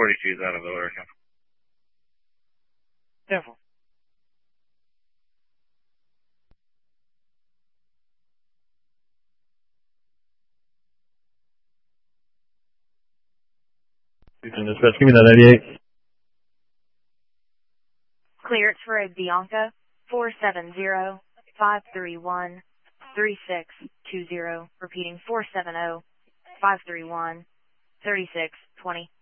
42 is out of order. Careful. Houston dispatch, give me that 98. Clearance for a Bianca 470-531-3620. Repeating 470-531-3620.